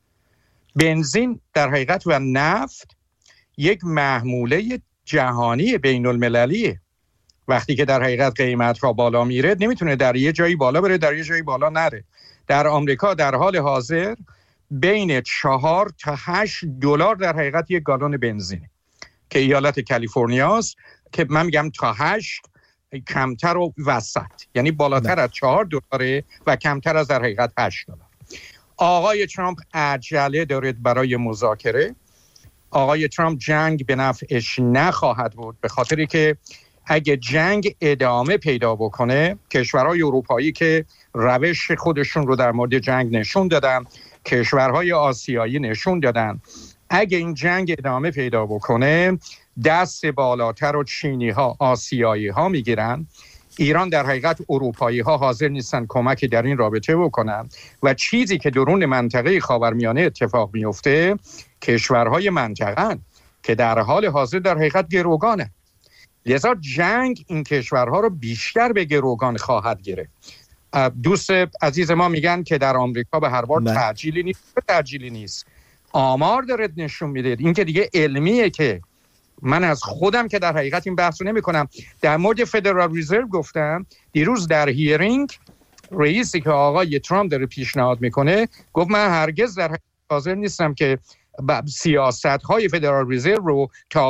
بنزین در حقیقت و نفت یک محموله جهانی بین المللیه وقتی که در حقیقت قیمت ها بالا میره نمیتونه در یه جایی بالا بره در یه جایی بالا نره. در آمریکا در حال حاضر بین 4 تا 8 دلار در حقیقت یک گالون بنزینه که ایالت کالیفرنیا است که من میگم تا 8 کمتر و وسط، یعنی بالاتر از 4 دلاره و کمتر از در حقیقت 8 دلار. آقای ترامپ عجله دارد برای مذاکره. آقای ترامپ جنگ به نفعش نخواهد بود، به خاطری که اگه جنگ ادامه پیدا بکنه، کشورهای اروپایی که روش خودشون رو در مورد جنگ نشون دادن، کشورهای آسیایی نشون دادن، اگه این جنگ ادامه پیدا بکنه دست بالاتر و چینی ها آسیایی ها میگیرن. ایران در حقیقت اروپایی ها حاضر نیستن کمکی در این رابطه بکنن و چیزی که درون منطقه خاورمیانه اتفاق میفته کشورهای منطقه‌اند که در حال حاضر در حقیقت گروگانه. لذا جنگ این کشورها رو بیشتر به گروگان خواهد گرفت. دوست عزیز ما میگن که در آمریکا به هر بار ترجیلی نیست. آمار داره نشون میده، این که دیگه علمیه که من از خودم که در حقیقت این بحث رو نمی کنم. در مورد فدرال رزرو گفتم دیروز در هیرینگ، رئیسی که آقای ترامپ داره پیشنهاد میکنه گفت من هرگز در حاضر نیستم که سیاست های فدرال رزرو رو تا